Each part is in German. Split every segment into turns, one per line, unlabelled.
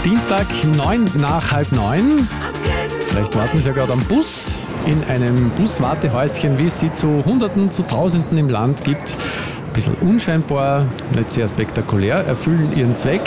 Dienstag, 9:09. Vielleicht warten Sie ja gerade am Bus in einem Buswartehäuschen, wie es sie zu Hunderten, zu Tausenden im Land gibt. Ein bisschen unscheinbar, nicht sehr spektakulär, erfüllen ihren Zweck.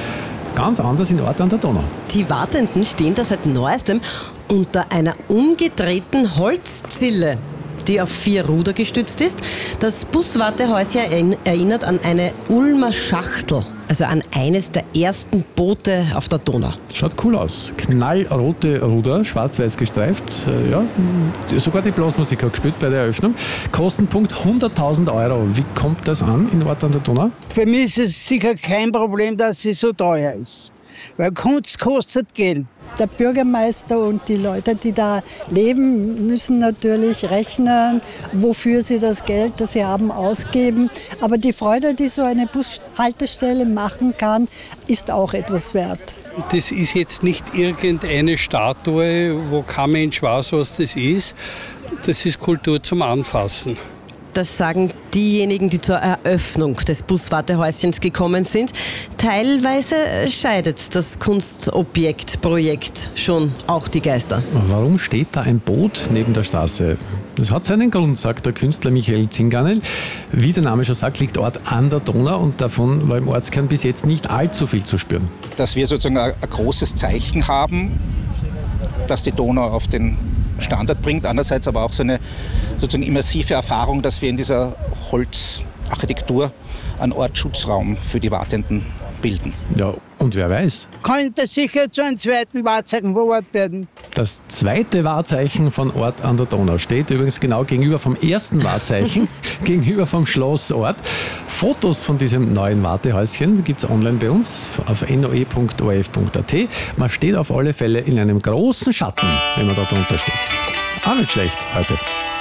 Ganz anders in Ort an der Donau.
Die Wartenden stehen da seit neuestem unter einer umgedrehten Holzzille, die auf 4 Ruder gestützt ist. Das Buswartehäuschen erinnert an eine Ulmer Schachtel, also an eines der ersten Boote auf der Donau.
Schaut cool aus. Knallrote Ruder, schwarz-weiß gestreift. Ja, sogar die Blasmusik hat gespielt bei der Eröffnung. Kostenpunkt 100.000 Euro. Wie kommt das an in Ort an der Donau?
Für mich ist es sicher kein Problem, dass sie so teuer ist. Weil Kunst kostet Geld.
Der Bürgermeister und die Leute, die da leben, müssen natürlich rechnen, wofür sie das Geld, das sie haben, ausgeben. Aber die Freude, die so eine Bushaltestelle machen kann, ist auch etwas wert.
Das ist jetzt nicht irgendeine Statue, wo kein Mensch weiß, was das ist. Das ist Kultur zum Anfassen.
Das sagen diejenigen, die zur Eröffnung des Buswartehäuschens gekommen sind. Teilweise scheidet das Kunstobjektprojekt schon auch die Geister.
Warum steht da ein Boot neben der Straße? Das hat seinen Grund, sagt der Künstler Michael Zinganel. Wie der Name schon sagt, liegt Ort an der Donau und davon war im Ortskern bis jetzt nicht allzu viel zu spüren.
Dass wir sozusagen ein großes Zeichen haben, dass die Donau auf den Standard bringt. Andererseits aber auch so eine sozusagen immersive Erfahrung, dass wir in dieser Holzarchitektur einen Ortsschutzraum für die Wartenden bilden.
Ja, und wer weiß?
Könnte sicher zu einem zweiten Wahrzeichen vor Ort werden.
Das zweite Wahrzeichen von Ort an der Donau steht übrigens genau gegenüber vom ersten Wahrzeichen, gegenüber vom Schlossort. Fotos von diesem neuen Wartehäuschen gibt es online bei uns auf noe.orf.at. Man steht auf alle Fälle in einem großen Schatten, wenn man da drunter steht. Auch nicht schlecht heute.